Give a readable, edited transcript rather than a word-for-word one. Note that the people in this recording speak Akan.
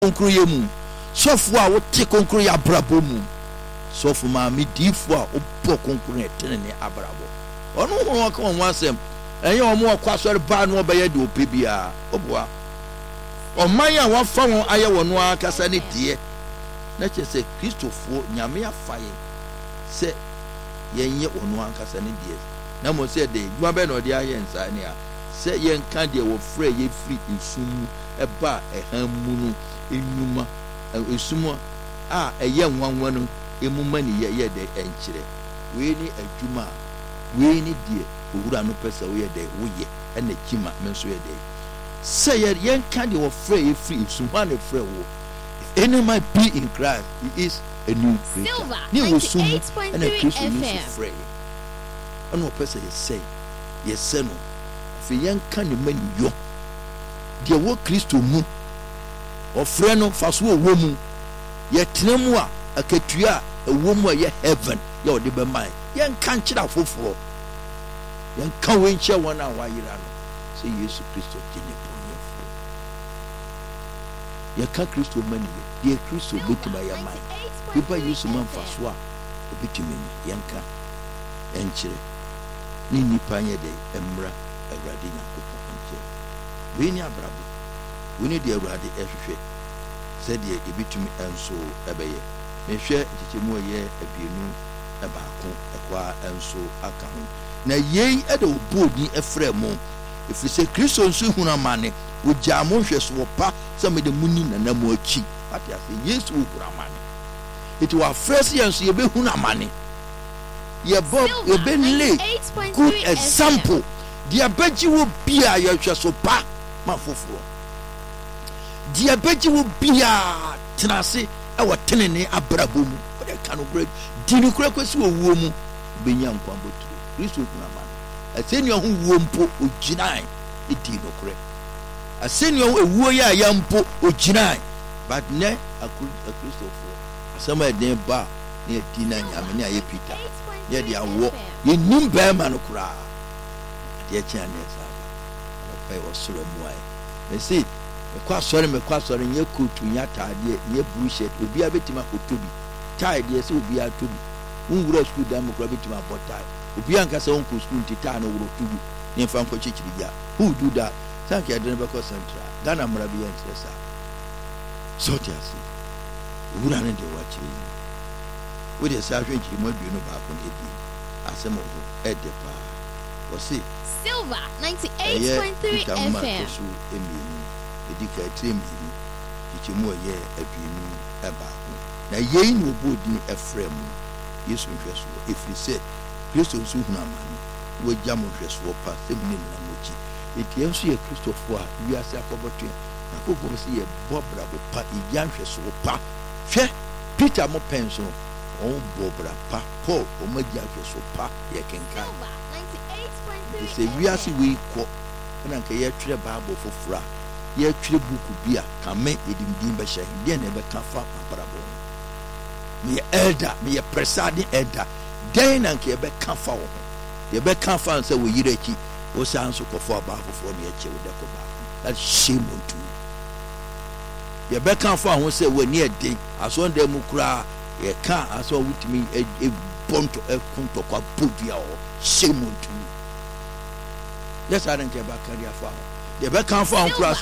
konkroye mu sofo a wote konkroye abrabo mu sofo ma me difo a obo konkroye tenene abrabo ono ho ka won asem enye omo akwa ba no obeye de opebia oboa oman a wafa won aye wono akasa ne de na chese Kristofo nyame afaye se yenye wono akasa ne de na mo se de dwuma be no de aye nsa ne a se yen kan de wo frɛ ye free nsum eba ehamu no enuma esuma a eye nwanwa no emuma ne ye de enkyere we ni adwuma we ni de owura no pesa wo ye de wo ye na kima me so ye de se yen kan de wo frɛ ye free nsuma na frɛ wo any might be in Christ, he is a new creature. Ni wo sum na Kristo ni so frɛ ono pesa ye say ye se no fi yen kan ne mani yo de wo Kristo mu ofrɛ no fa so wo mu ye tena mu a akatua wo mu a ye heaven ye ode be man yen kan kira foforo yen kan we nche wona wa yira no se Yesu Kristo gene ponyefo ye ka Kristo mani ye Kristo betima ya man biba Yesu man fa so a obetimi yen ka enchire ni nipa nye de emra awurade nyankopɔn nche we ni abrabo we ni de awurade ehwehwe said ye ebitumi enso ebeye mehwe ntichemu ye abienu ebaako ekwa enso aka ho na yei ede obodi efrɛ mo efise Kristo nso hunu amane ogya mo hwɛ so pa sɛ me de muni na mo achi ati ase Yesu hunu amane it wa first year so ye be hunu amane ye bob ye be lay good example dia beji wo bia ye hwɛ so pa ma foforo dia beji wo bia tenase e wo tenene abrabo mu o de kanu kura dinu kura kwesi wo wuo mu benya nkwa botu Kristo kuna man aseni ho wuo mpo oginai e di no kura aseni ho ewuo ya ya mpo oginai but ne Kristo fo asama e den ba ne di na nyame ne aye Peter ye de awo ye nim ba ma no kura de chia ne sa ba pa wo soro mu ai me say me kwa sori nye kotu nya taade nye blue shirt obi abetima otobi tie de se obi atobi unwura school dan mo kura betima botai obi anka se on ko school tita na wuro tubu ne fa nko chichiri ya who do that thank you adena bako central Ghana mrabi yan sesa so tiasi wura ne de wachi we de sa hwe nchi mo aduno ba ko edi asemo ho edepa wo se Silver 98.3 FM edika etremi ichemu ye abienu ebaako na yei no bodi efrem Yesu hweso efrise Kristo nso hunu amane wo jamo hweso pa semni na mochi eti enso ye Kristofo a wiase akoboto na kogo se ye bobra bo pa ijan hweso pa hwe Peter mo penso on bobra pa Paul o magia hweso pa ye kenka se wiase we ko na nka ye twere Bible fofora ye twere buku bia kame edimdim be hye de na be kafa paparabo me elder me ye presiding elder den na nka ye be kafa wo ye be kafa nse wo yirachi wo san so kofo aba foforo me ye che wo de ko ba that shame on you ye be kafa ho se wo ni eden aso nda mu kura ye ka aso wutimi e bonto e kunto kwa bodua o shame on you yes I don't care about career for. You better come for